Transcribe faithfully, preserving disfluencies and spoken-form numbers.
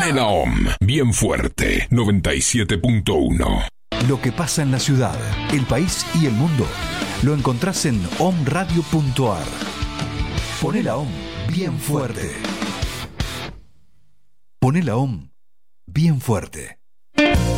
Pone la O M bien fuerte, noventa y siete punto uno. Lo que pasa en la ciudad, el país y el mundo lo encontrás en omradio punto ar. Poné la O M bien fuerte. Poné la O M bien fuerte.